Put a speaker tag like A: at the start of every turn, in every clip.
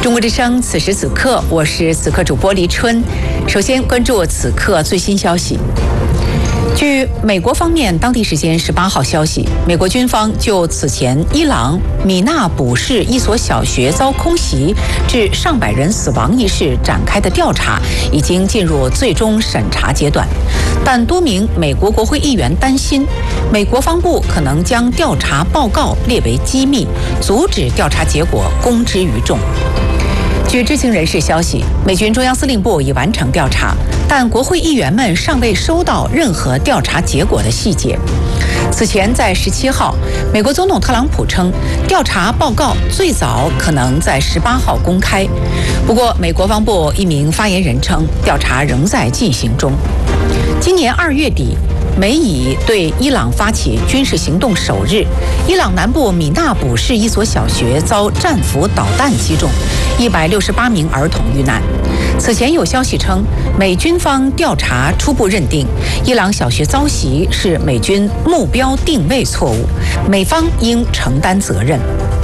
A: 中国之声，此时此刻，我是此刻主播黎春。首先关注此刻最新消息。据美国方面当地时间18号消息，美国军方就此前伊朗米纳卜市一所小学遭空袭致上百人死亡一事展开的调查已经进入最终审查阶段，但多名美国国会议员担心，美国方部可能将调查报告列为机密，阻止调查结果公之于众。据知情人士消息，美军中央司令部已完成调查，但国会议员们尚未收到任何调查结果的细节。此前在17号，美国总统特朗普称，调查报告最早可能在18号公开。不过，美国防部一名发言人称，调查仍在进行中。今年2月底，美以对伊朗发起军事行动首日，伊朗南部米纳卜市一所小学遭战斧导弹击中，168名儿童遇难。此前有消息称，美军方调查初步认定，伊朗小学遭袭是美军目标定位错误，美方应承担责任。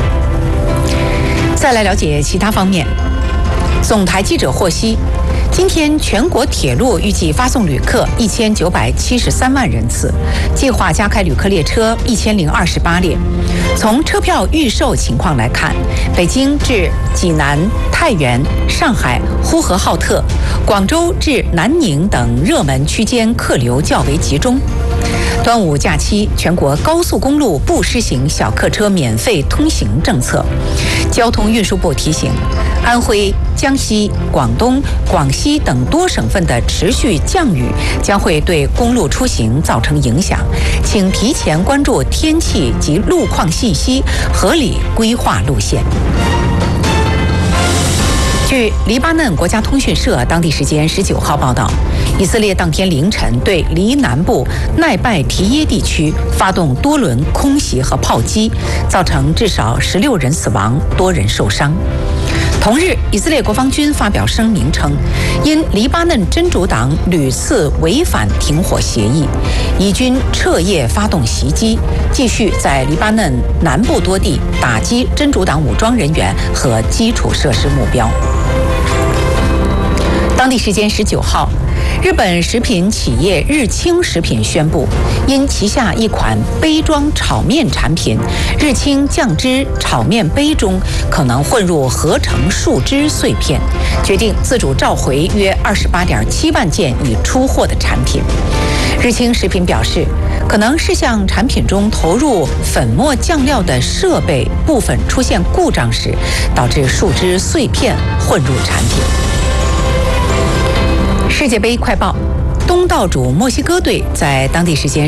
A: 再来了解其他方面。总台记者获悉，今天全国铁路预计发送旅客1973万人次，计划加开旅客列车1028列。从车票预售情况来看，北京至济南、太原、上海、呼和浩特、广州至南宁等热门区间客流较为集中。端午假期，全国高速公路不施行小客车免费通行政策。交通运输部提醒，安徽、江西、广东、广西等多省份的持续降雨将会对公路出行造成影响，请提前关注天气及路况信息，合理规划路线。据黎巴嫩国家通讯社当地时间19号报道，以色列当天凌晨对黎南部奈拜提耶地区发动多轮空袭和炮击，造成至少16人死亡，多人受伤。同日，以色列国防军发表声明称，因黎巴嫩真主党屡次违反停火协议，以军彻夜发动袭击，继续在黎巴嫩南部多地打击真主党武装人员和基础设施目标。当地时间19号，日本食品企业日清食品宣布，因旗下一款杯装炒面产品日清酱汁炒面杯中可能混入合成树脂碎片，决定自主召回约28.7万件已出货的产品。日清食品表示，可能是向产品中投入粉末酱料的设备部分出现故障时，导致树脂碎片混入产品。世界杯快报：东道主墨西哥队在当地时间